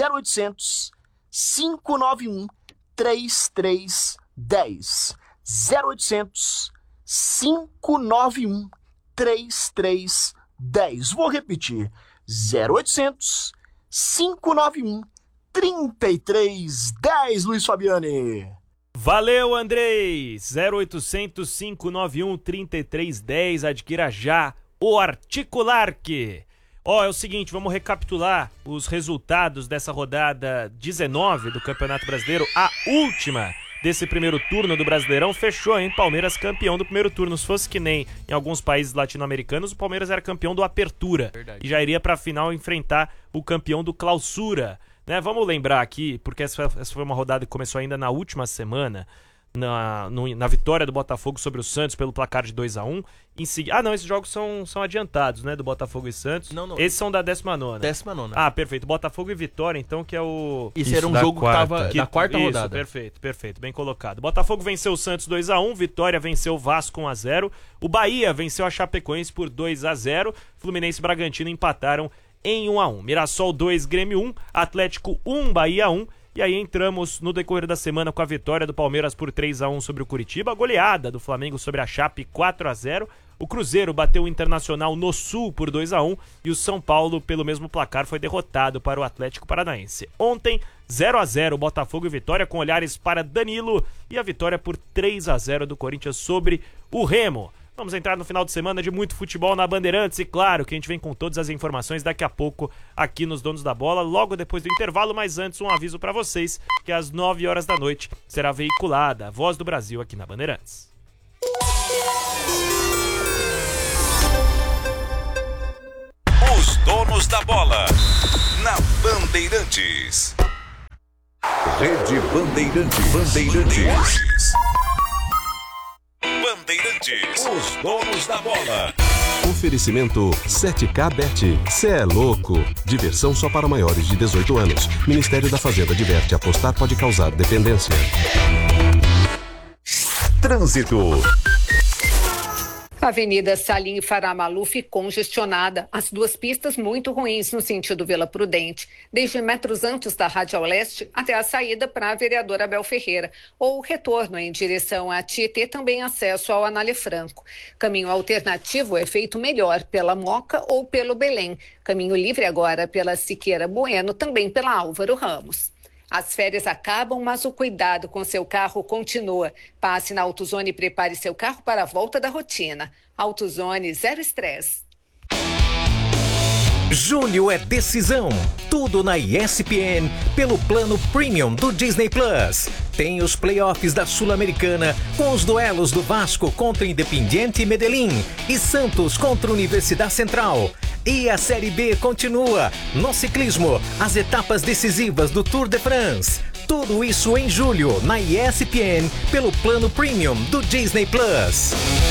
0800 591 3310. 0800 591 3310. Vou repetir. 0800 591 3310. Luiz Fabiani. Valeu, Andrei. 0800 591 3310. Adquira já o Articulark. É o seguinte, vamos recapitular os resultados dessa rodada 19 do Campeonato Brasileiro, a última desse primeiro turno do Brasileirão. Fechou, hein? Palmeiras campeão do primeiro turno. Se fosse que nem em alguns países latino-americanos, o Palmeiras era campeão do Apertura. Verdade. E já iria pra final enfrentar o campeão do Clausura, né? Vamos lembrar aqui, porque essa foi uma rodada que começou ainda na última semana, na vitória do Botafogo sobre o Santos pelo placar de 2-1. Não, esses jogos são adiantados, né? Do Botafogo e Santos. Não. Esses são da 19ª. 19ª. Ah, perfeito. Botafogo e Vitória, então, que é o... Isso era um jogo que tava na quarta rodada. Perfeito. Bem colocado. Botafogo venceu o Santos 2-1, Vitória venceu o Vasco 1-0, o Bahia venceu a Chapecoense por 2-0, Fluminense e Bragantino empataram em 1-1. Mirassol 2, Grêmio 1, Atlético 1, Bahia 1. E aí entramos no decorrer da semana com a vitória do Palmeiras por 3-1 sobre o Curitiba, a goleada do Flamengo sobre a Chape 4-0, O Cruzeiro bateu o Internacional no Sul por 2-1 e o São Paulo, pelo mesmo placar, foi derrotado para o Atlético Paranaense. Ontem, 0-0 Botafogo e Vitória, com olhares para Danilo, e a vitória por 3-0 do Corinthians sobre o Remo. Vamos entrar no final de semana de muito futebol na Bandeirantes e claro que a gente vem com todas as informações daqui a pouco aqui nos Donos da Bola, logo depois do intervalo, mas antes um aviso para vocês que às 9 horas da noite será veiculada a Voz do Brasil aqui na Bandeirantes. Os Donos da Bola na Bandeirantes. Rede Bandeirantes. Bandeirantes, os donos da bola. Oferecimento 7K Bet. Cê é louco. Diversão só para maiores de 18 anos. Ministério da Fazenda adverte: apostar pode causar dependência. Trânsito. A Avenida Salim Farah Maluf congestionada. As duas pistas muito ruins no sentido Vila Prudente, desde metros antes da Radial Leste até a saída para a vereadora Abel Ferreira, ou o retorno em direção a Tietê, também acesso ao Anália Franco. Caminho alternativo é feito melhor pela Moca ou pelo Belém. Caminho livre agora pela Siqueira Bueno, também pela Álvaro Ramos. As férias acabam, mas o cuidado com seu carro continua. Passe na AutoZone e prepare seu carro para a volta da rotina. AutoZone, zero estresse. Julho é decisão. Tudo na ESPN pelo plano Premium do Disney Plus. Tem os playoffs da Sul-Americana com os duelos do Vasco contra Independiente Medellín e Santos contra Universidade Central. E a Série B continua. No ciclismo, as etapas decisivas do Tour de France. Tudo isso em julho na ESPN pelo plano Premium do Disney Plus.